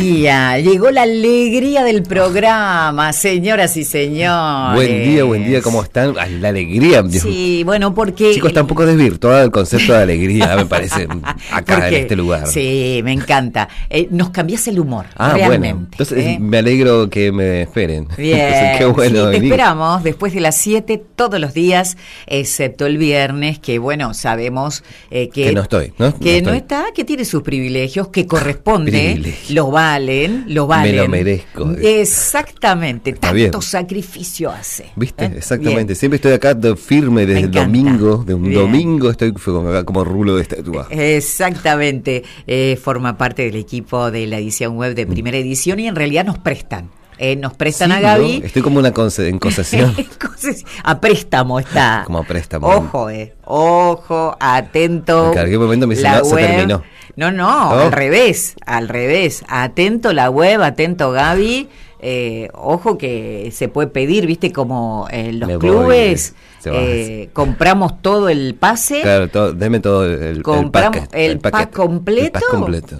Ya, llegó la alegría del programa, señoras y señores. Buen día, ¿cómo están? Ay, la alegría. Sí, bueno, porque... Chicos, está un poco desvirtuado el concepto de alegría, me parece, acá en este lugar. Sí, me encanta. Nos cambias el humor, realmente. Bueno, entonces me alegro que me esperen. Bien, entonces, qué bueno sí, te venir. esperamos después de las 7 todos los días, excepto el viernes, que bueno, sabemos que no estoy, ¿no? Que no no estoy. está, que tiene sus privilegios, que corresponde, Privilegio. lo valen. Me lo merezco. Exactamente, Está tanto bien. sacrificio hace. ¿Viste? Exactamente. Bien. Siempre estoy acá firme desde el encanta. domingo. De un Bien. domingo estoy acá como rulo de estatua. Exactamente. Forma parte del equipo de la edición web de Primera Edición y en realidad nos prestan. Nos prestan Sí, a Gaby. ¿no? Estoy como en concesión. A préstamo está. Como a préstamo. Ojo, atento. En cualquier momento me dice, la no, se web. terminó. No, al revés. Atento la web, atento Gaby. Ojo que se puede pedir, viste, como en los clubes compramos todo el pase. Claro, deme todo el compramos el pack completo. El pack completo.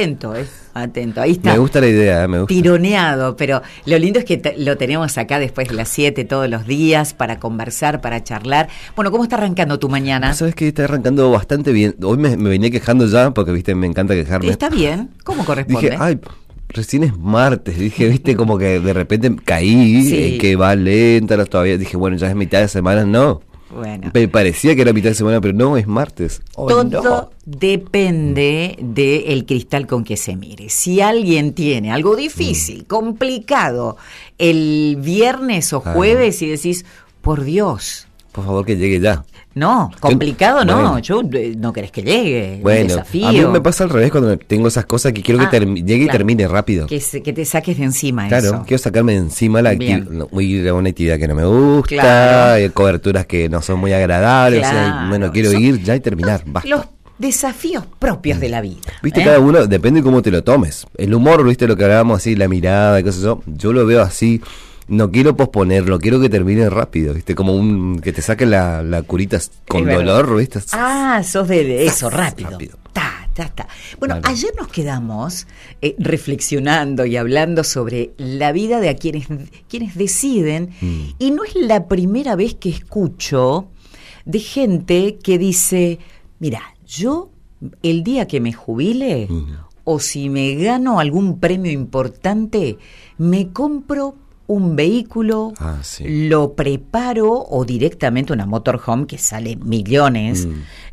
Atento, ahí está. Me gusta la idea, me gusta. Tironeado, pero lo lindo es que lo tenemos acá después de las 7 todos los días para conversar, para charlar. Bueno, ¿cómo está arrancando tu mañana? Sabes que está arrancando bastante bien. Hoy me venía quejando ya porque, viste, me encanta quejarme. Está bien, ¿cómo corresponde? Dije, recién es martes, dije, viste, como que de repente caí, que va lenta todavía, dije, bueno, ya es mitad de semana, no. Bueno. Me parecía que era mitad de semana, pero no, es martes. Todo depende del cristal con que se mire. Si alguien tiene algo difícil, complicado, el viernes o jueves y decís, por Dios. Por favor, que llegue ya. No, complicado bueno. Yo no querés que llegue, bueno, un desafío. A mí me pasa al revés cuando tengo esas cosas que quiero que llegue y termine rápido. Que te saques de encima claro, eso. quiero sacarme de encima ir a una actividad que no me gusta, claro. Coberturas que no son muy agradables, claro. o sea, bueno, quiero ir ya y terminar, basta. Los desafíos propios de la vida. Viste, cada uno, depende de cómo te lo tomes. El humor, viste, lo que hablábamos así, la mirada, qué sé yo lo veo así. No quiero posponerlo, quiero que termine rápido, ¿viste? Como que te saquen la curita con dolor, ¿viste? Sos de eso, rápido. Ta. Bueno, claro. Ayer nos quedamos reflexionando y hablando sobre la vida de quienes deciden, y no es la primera vez que escucho de gente que dice, mira, yo el día que me jubile, o si me gano algún premio importante, me compro un vehículo, lo preparo, o directamente una motorhome que sale millones,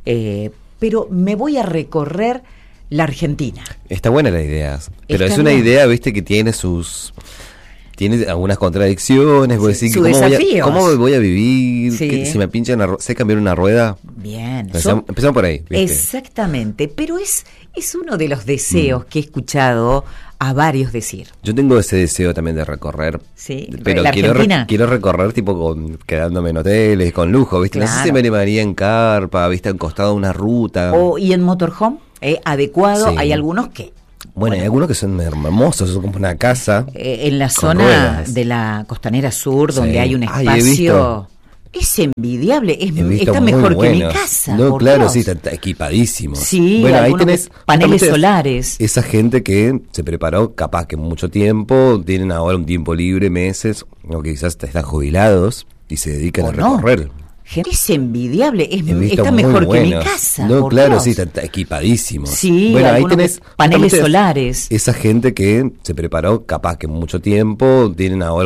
pero me voy a recorrer la Argentina. Está buena la idea, pero es una idea, viste, que tiene algunas contradicciones, voy a decir, ¿cómo voy a vivir? Sí. Si me pinchan sé cambiar una rueda. Bien. Empezamos por ahí, ¿viste? Exactamente, pero es uno de los deseos que he escuchado a varios decir. Yo tengo ese deseo también de recorrer, pero ¿la Argentina? quiero recorrer tipo quedándome en hoteles, con lujo, ¿viste? Claro. No sé si me animaría en carpa, ¿viste? Al costado de una ruta. Y en motorhome, adecuado, Sí. Hay algunos que... Bueno, hay algunos que son hermosos, son como una casa. En la zona ruedas. de la Costanera Sur, donde hay un he espacio... visto. Es envidiable, Visto está muy mejor que mi buenos. casa. No, por claro, Dios. sí, está equipadísimo. Sí, bueno, ahí tenés paneles solares. Esa gente que se preparó capaz que mucho tiempo, tienen ahora un tiempo libre, meses, o que quizás están jubilados y se dedican a recorrer. Es envidiable, está mejor que mi casa. No, claro, Dios. sí, está equipadísimo. Sí, bueno, ahí tenés paneles solares. Esa gente que se preparó capaz que mucho tiempo, tienen ahora